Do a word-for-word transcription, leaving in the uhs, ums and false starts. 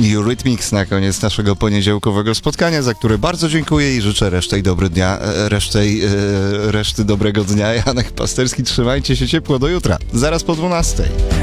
Eurythmics na koniec naszego poniedziałkowego spotkania, za które bardzo dziękuję i życzę reszty dobry dnia, reszty, reszty dobrego dnia. Janek Pasterski, trzymajcie się ciepło, do jutra, zaraz po dwunastej.